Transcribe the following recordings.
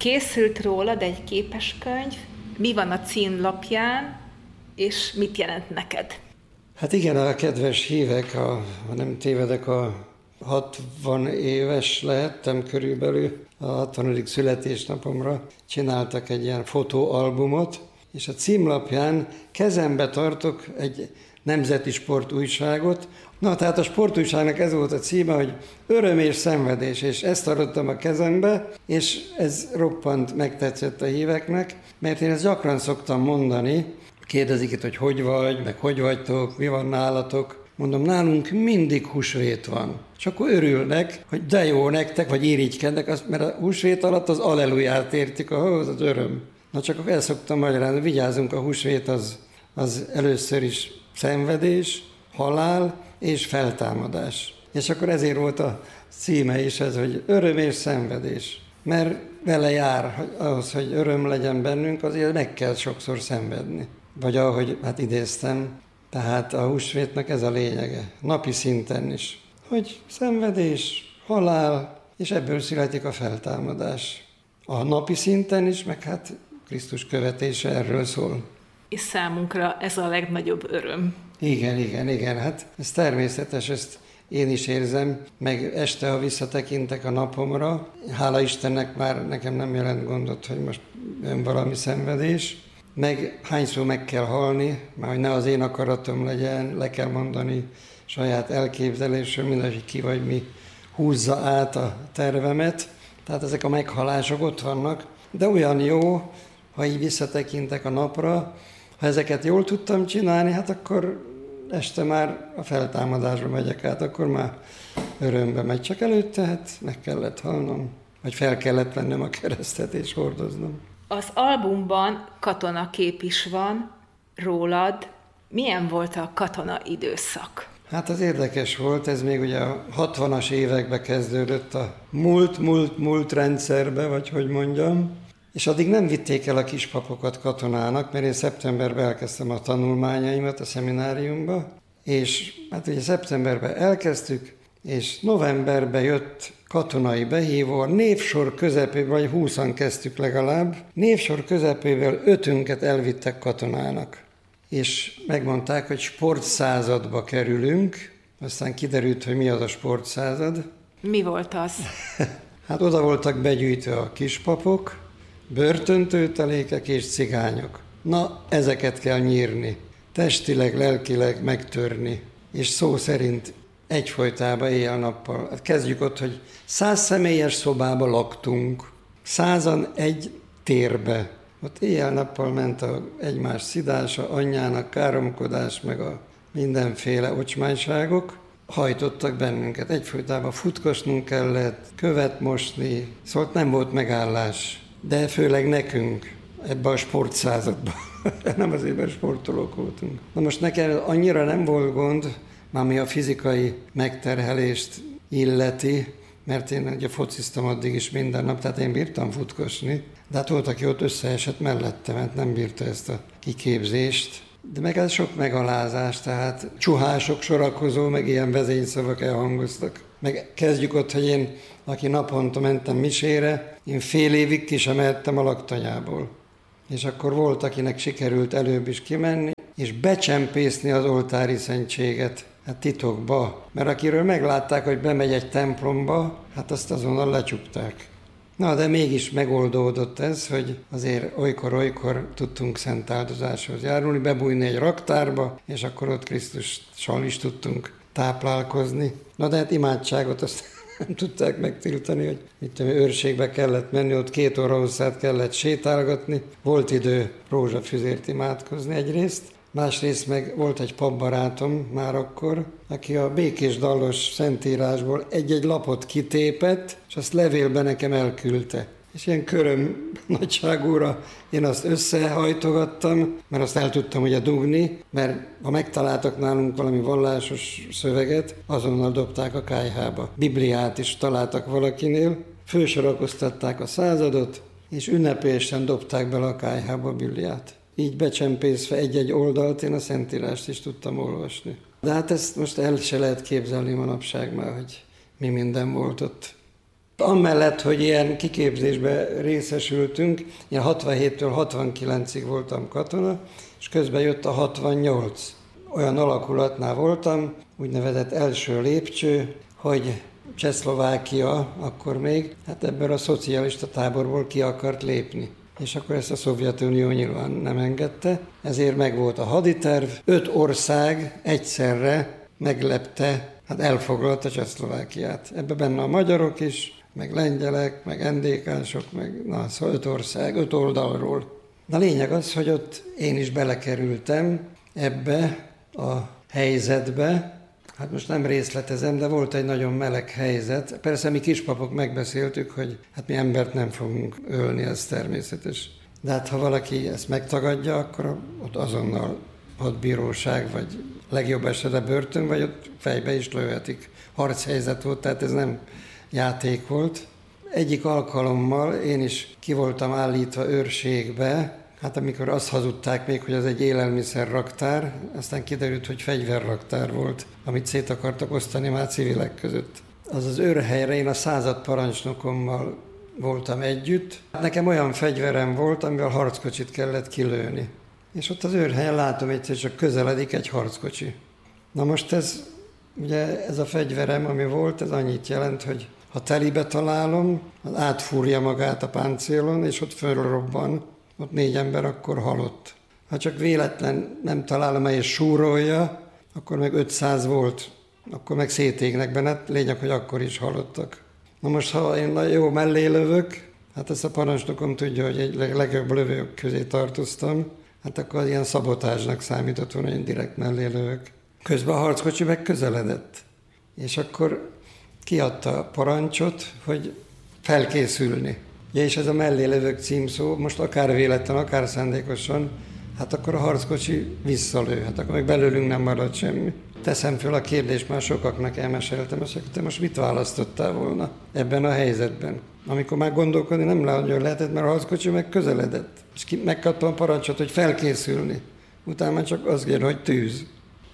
Készült rólad egy képeskönyv, mi van a címlapján, és mit jelent neked? Hát igen, a kedves hívek, ha nem tévedek, a 60 éves lehettem körülbelül, a 60. születésnapomra csináltak egy ilyen fotóalbumot, és a címlapján kezembe tartok egy nemzeti sportújságot. Na, tehát a sportújságnak ez volt a címe, hogy Öröm és szenvedés, és ezt tartottam a kezembe, és ez roppant megtetszett a híveknek, mert én ezt gyakran szoktam mondani, kérdezik itt, hogy vagy, meg hogy vagytok, mi van nálatok. Mondom, nálunk mindig húsvét van. És akkor örülnek, hogy de jó nektek, vagy irigykednek, mert a húsvét alatt az alleluját értik, az öröm. Na csak akkor el szoktam magyarázni, vigyázzunk, a húsvét az először is szenvedés, halál és feltámadás. És akkor ezért volt a címe is ez, hogy öröm és szenvedés. Mert vele jár, hogy ahhoz, hogy öröm legyen bennünk, azért meg kell sokszor szenvedni. Vagy ahogy idéztem, tehát a húsvétnek ez a lényege, napi szinten is. Hogy szenvedés, halál, és ebből születik a feltámadás. A napi szinten is, meg Krisztus követése erről szól. És számunkra ez a legnagyobb öröm. Igen, hát ez természetes, ezt én is érzem, meg este, ha visszatekintek a napomra, hála Istennek már nekem nem jelent gondot, hogy most jön valami szenvedés, meg hányszor meg kell halni, már hogy ne az én akaratom legyen, le kell mondani saját elképzelésről, mindegy, ki vagy mi húzza át a tervemet, tehát ezek a meghalások ott vannak, de olyan jó, ha így visszatekintek a napra, ha ezeket jól tudtam csinálni, hát akkor este már a feltámadásba megyek át, akkor már örömbe megy. Csak előtte meg kellett halnom, vagy fel kellett vennem a keresztet és hordoznom. Az albumban katonakép is van rólad. Milyen volt a katona időszak? Hát az érdekes volt, ez még ugye a 60-as évekbe kezdődött a múlt rendszerbe, vagy hogy mondjam, és addig nem vitték el a kispapokat katonának, mert én szeptemberben elkezdtem a tanulmányaimat a szemináriumba, és hát ugye szeptemberben elkezdtük, és novemberben jött katonai behívó, a névsor közepében, vagy 20-an kezdtük legalább, névsor közepével 5-ünket elvittek katonának. És megmondták, hogy sportszázadba kerülünk, aztán kiderült, hogy mi az a sportszázad. Mi volt az? Hát oda voltak begyűjtve a kispapok, börtöntőtelékek és cigányok. Na, ezeket kell nyírni, testileg, lelkileg megtörni, és szó szerint egyfolytában éjjel-nappal. Hát kezdjük ott, hogy 100 személyes szobába laktunk, 100-an egy térbe. Ott éjjel-nappal ment a egymás szidása, anyjának káromkodás, meg a mindenféle ocsmányságok. Hajtottak bennünket, egyfolytában futkosnunk kellett, követ mosni, szóval nem volt megállás. De főleg nekünk, ebben a sportszázadban. Nem azért, mert sportolók voltunk. Na most nekem annyira nem volt gond, ami a fizikai megterhelést illeti, mert én ugye fociztam addig is minden nap, tehát én bírtam futkosni, de hát volt, aki ott összeesett mellettem, mert nem bírta ezt a kiképzést. De meg ez sok megalázás, tehát csuhások sorakozó, meg ilyen vezényszavak elhangoztak. Meg kezdjük ott, hogy én, aki naponta mentem misére, én fél évig ki sem mehettem a laktanyából. És akkor volt, akinek sikerült előbb is kimenni, és becsempészni az oltári szentséget, hát titokba. Mert akiről meglátták, hogy bemegy egy templomba, hát azt azonnal lecsukták. Na, de mégis megoldódott ez, hogy azért olykor tudtunk szent áldozáshoz járulni, bebújni egy raktárba, és akkor ott Krisztussal is tudtunk táplálkozni. Na, de hát imádságot azt nem tudták megtiltani, hogy őrségbe kellett menni, ott 2 óra hosszát kellett sétálgatni. Volt idő rózsafüzért imádkozni egyrészt, másrészt meg volt egy papbarátom már akkor, aki a Békés Dallos szentírásból egy-egy lapot kitépett, és azt levélbe nekem elküldte. És ilyen köröm nagyságúra én azt összehajtogattam, mert azt el tudtam ugye dugni, mert ha megtaláltak nálunk valami vallásos szöveget, azonnal dobták a kályhába. Bibliát is találtak valakinél, fölsorakoztatták a századot, és ünnepélyesen dobták bele a kályhába a Bibliát. Így becsempészve egy-egy oldalt én a Szentírást is tudtam olvasni. De hát ezt most el se lehet képzelni manapság már, hogy mi minden volt ott. Amellett, hogy ilyen kiképzésbe részesültünk, én 67-től 69-ig voltam katona, és közben jött a 68. Olyan alakulatnál voltam, úgynevezett első lépcső, hogy Csehszlovákia akkor még, hát ebből a szocialista táborból ki akart lépni. És akkor ezt a Szovjetunió nyilván nem engedte, ezért megvolt a haditerv, 5 ország egyszerre meglepte, hát elfoglalta Csehszlovákiát. Ebben benne a magyarok is, meg lengyelek, meg NDK-sok, szóval 5 ország, 5 oldalról. A lényeg az, hogy ott én is belekerültem ebbe a helyzetbe. Hát most nem részletezem, de volt egy nagyon meleg helyzet. Persze mi kispapok megbeszéltük, hogy hát mi embert nem fogunk ölni, ez természetes. De hát ha valaki ezt megtagadja, akkor ott azonnal hadbíróság, vagy legjobb esetben börtön, vagy ott fejbe is lőhetik. Harchelyzet volt, tehát ez nem játék volt. Egyik alkalommal én is ki voltam állítva őrségbe, hát amikor azt hazudták még, hogy az egy élelmiszerraktár, aztán kiderült, hogy fegyverraktár volt, amit szét akartak osztani már civilek között. Az őrhelyre én a század parancsnokommal voltam együtt. Nekem olyan fegyverem volt, amivel harckocsit kellett kilőni. És ott az őrhelyen látom egyszer csak közeledik egy harckocsi. Na most ez a fegyverem, ami volt, ez annyit jelent, hogy ha telibe találom, az átfúrja magát a páncélon, és ott fölrobban. Ott 4 ember akkor halott. Ha csak véletlen nem találom el és súrolja, akkor meg 500 volt, akkor meg szétégnek benne, lényeg, hogy akkor is halottak. Na most, ha én jó mellé lövök, hát ezt a parancsnokom tudja, hogy egy legjobb lövők közé tartoztam, hát akkor az ilyen szabotázsnak számított volna, hogy én direkt mellé lövök. Közben a harckocsi meg közeledett, és akkor kiadta a parancsot, hogy felkészülni. Ja, és ez a mellé lövök címszó, most akár véletlen, akár szándékosan, hát akkor a harckocsi visszalő, hát akkor meg belőlünk nem marad semmi. Teszem föl a kérdést, már sokaknak elmeséltem, azt mondja, te most mit választottál volna ebben a helyzetben? Amikor már gondolkodni nem nagyon lehetett, mert a harckocsi meg közeledett. És megkaptam a parancsot, hogy felkészülni. Utána csak azt kér, hogy tűz.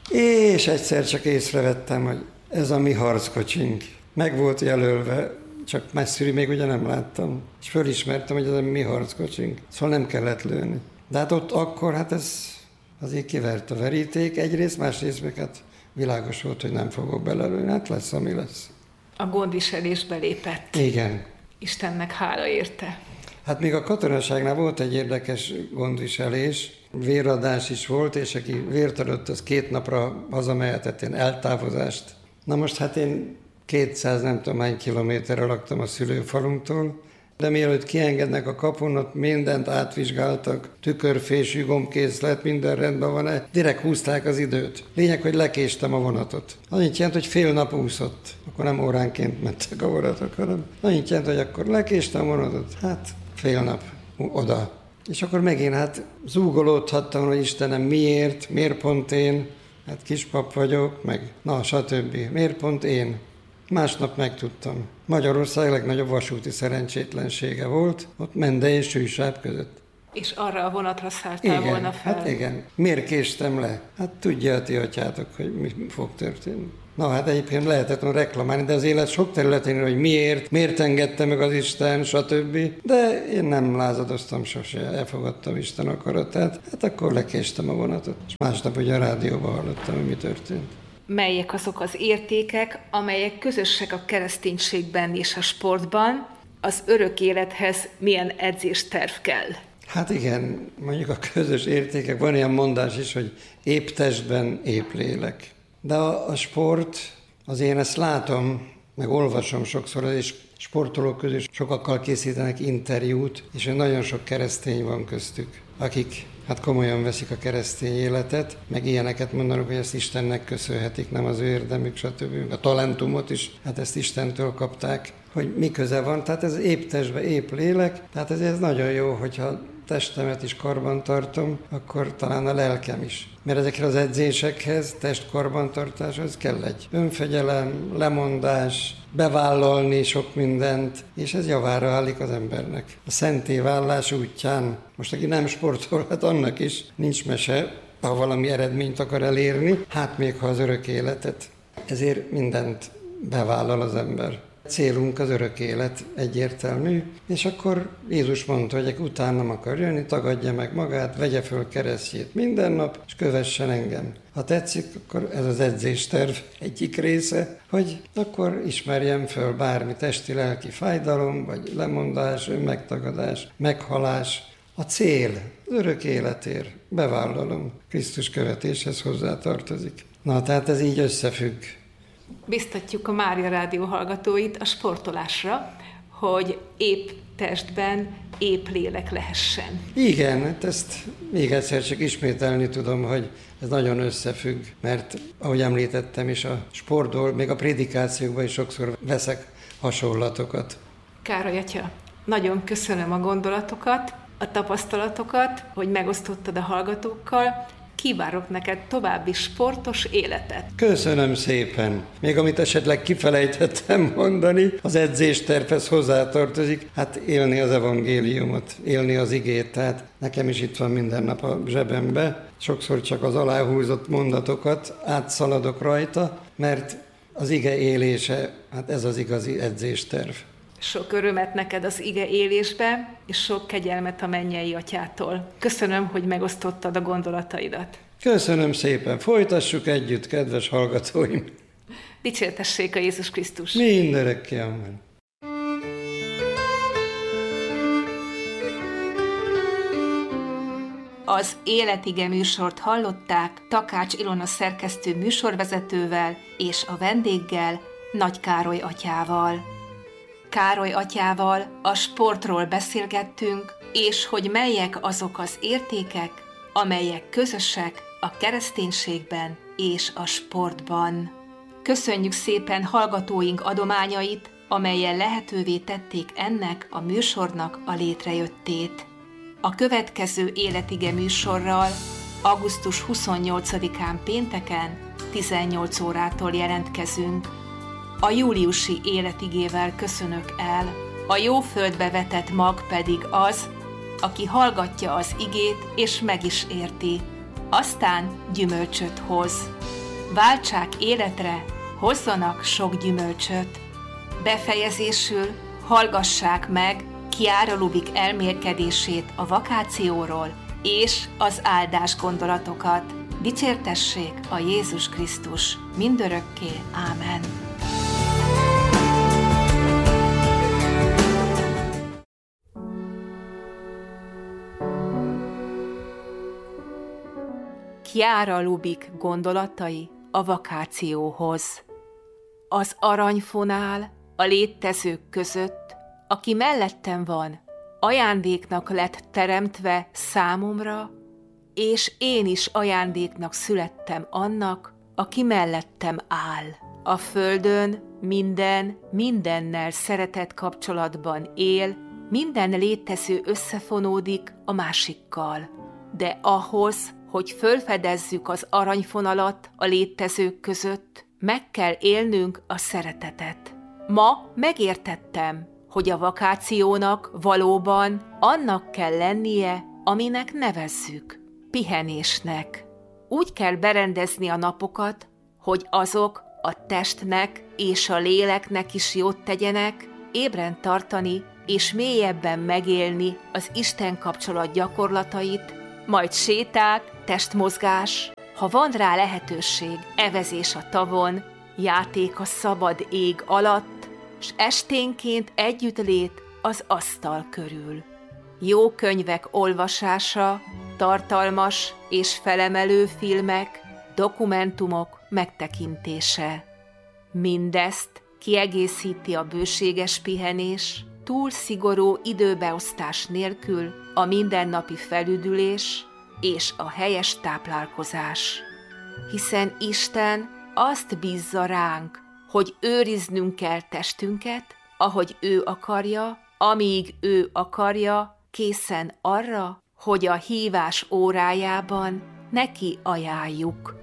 És egyszer csak észrevettem, hogy ez a mi harckocsink. Meg volt jelölve, csak messziről még ugye nem láttam. És fölismertem, hogy ez a mi harckocsink. Szóval nem kellett lőni. De hát ott akkor, hát ez azért kivert a veríték egyrészt, másrészt meg hát világos volt, hogy nem fogok belelőni. Hát lesz, ami lesz. A gondviselésbe lépett. Igen. Istennek hála érte. Hát még a katonaságnál volt egy érdekes gondviselés, véradás is volt, és aki vért adott, az 2 napra hazamehetett ilyen eltávozást. Na most hát én 200 nem tudom hány kilométerre laktam a szülőfalunktól, de mielőtt kiengednek a kapun, ott mindent átvizsgáltak, tükörfésű, gombkészlet, minden rendben van-e, direkt húzták az időt. Lényeg, hogy lekéstem a vonatot. Annyit jelent, hogy fél nap úszott. Akkor nem óránként mentek a vonatok, hanem annyit jelent, hogy akkor lekéstem a vonatot. Hát fél nap oda. És akkor megint hát zúgolódhattam, hogy Istenem miért pont én, hát kispap vagyok, meg stb. Miért pont én? Másnap megtudtam. Magyarország legnagyobb vasúti szerencsétlensége volt, ott Mende és Sűsáb között. És arra a vonatra szálltál volna fel? Hát igen. Miért késtem le? Hát tudja a ti atyátok, hogy mi fog történni. Na hát egyébként lehetett volna reklamálni, de az élet sok területén, hogy miért engedte meg az Isten, stb. De én nem lázadoztam sose, elfogadtam Isten akaratát, hát akkor lekéstem a vonatot. És másnap ugye a rádióban hallottam, hogy mi történt. Melyek azok az értékek, amelyek közösek a kereszténységben és a sportban, az örök élethez milyen edzésterv kell? Hát igen, mondjuk a közös értékek, van ilyen mondás is, hogy épp testben, épp lélek. De a sport, azért én ezt látom, meg olvasom sokszor, és sportolók közül sokakkal készítenek interjút, és nagyon sok keresztény van köztük, akik hát komolyan veszik a keresztény életet, meg ilyeneket mondanak, hogy ezt Istennek köszönhetik, nem az ő érdemük, stb. A talentumot is, hát ezt Istentől kapták, hogy mi köze van. Tehát ez épp testbe, épp lélek, tehát ez nagyon jó, hogyha testemet is karban tartom, akkor talán a lelkem is. Mert ezekre az edzésekhez, testkarbantartáshoz kell egy önfegyelem, lemondás, bevállalni sok mindent, és ez javára állik az embernek. A szentévállás útján, most aki nem sportol, hát annak is nincs mese, ha valami eredményt akar elérni, hát még ha az örök életet. Ezért mindent bevállal az ember. célunk az örök élet, egyértelmű, és akkor Jézus mondta, hogy aki utánam akar jönni, tagadja meg magát, vegye föl keresztjét minden nap, és kövessen engem. Ha tetszik, akkor ez az edzésterv egyik része, hogy akkor ismerjem föl bármi testi-lelki fájdalom, vagy lemondás, önmegtagadás, meghalás. A cél, az örök életér, bevállalom, Krisztus követéshez hozzátartozik. Na, tehát ez így összefügg. Biztatjuk a Mária Rádió hallgatóit a sportolásra, hogy épp testben, épp lélek lehessen. Igen, ezt még egyszer csak ismételni tudom, hogy ez nagyon összefügg, mert ahogy említettem is, a sportból, még a prédikációkban is sokszor veszek hasonlatokat. Károly atya, nagyon köszönöm a gondolatokat, a tapasztalatokat, hogy megosztottad a hallgatókkal. Kívánok neked további sportos életet. Köszönöm szépen. Még amit esetleg kifelejtettem mondani, az edzéstervhez hozzátartozik, hát élni az evangéliumot, élni az igét. Tehát nekem is itt van minden nap a zsebembe. Sokszor csak az aláhúzott mondatokat átszaladok rajta, mert az ige élése, hát ez az igazi edzésterv. Sok örömet neked az ige élésbe, és sok kegyelmet a mennyei atyától. Köszönöm, hogy megosztottad a gondolataidat. Köszönöm szépen. Folytassuk együtt, kedves hallgatóim. Dicsértessék a Jézus Krisztus. Mindörökké, amen. Az Életige műsort hallották Takács Ilona szerkesztő műsorvezetővel és a vendéggel, Nagy Károly atyával. Károly atyával a sportról beszélgettünk, és hogy melyek azok az értékek, amelyek közösek a kereszténységben és a sportban. Köszönjük szépen hallgatóink adományait, amellyel lehetővé tették ennek a műsornak a létrejöttét. A következő Életige műsorral augusztus 28-án pénteken 18 órától jelentkezünk. A júliusi életigével köszönök el, a jó földbe vetett mag pedig az, aki hallgatja az igét és meg is érti, aztán gyümölcsöt hoz. Váltsák életre, hozzanak sok gyümölcsöt. Befejezésül hallgassák meg Chiara Lubich elmélkedését a vakációról és az áldás gondolatokat. Dicsértessék a Jézus Krisztus mindörökké. Ámen. Chiara Lubich gondolatai a vakációhoz. Az aranyfonál a létezők között, aki mellettem van, ajándéknak lett teremtve számomra, és én is ajándéknak születtem annak, aki mellettem áll. A földön mindennel szeretett kapcsolatban él, minden létező összefonódik a másikkal. De ahhoz, hogy fölfedezzük az aranyfonalat a létezők között, meg kell élnünk a szeretetet. Ma megértettem, hogy a vakációnak valóban annak kell lennie, aminek nevezzük, pihenésnek. Úgy kell berendezni a napokat, hogy azok a testnek és a léleknek is jót tegyenek, ébren tartani és mélyebben megélni az Isten kapcsolat gyakorlatait, majd séták, testmozgás, ha van rá lehetőség, evezés a tavon, játék a szabad ég alatt, s esténként együttlét az asztal körül. Jó könyvek olvasása, tartalmas és felemelő filmek, dokumentumok megtekintése. Mindezt kiegészíti a bőséges pihenés, túl szigorú időbeosztás nélkül a mindennapi felüdülés és a helyes táplálkozás. Hiszen Isten azt bízza ránk, hogy őriznünk kell testünket, ahogy ő akarja, amíg ő akarja, készen arra, hogy a hívás órájában neki ajánljuk.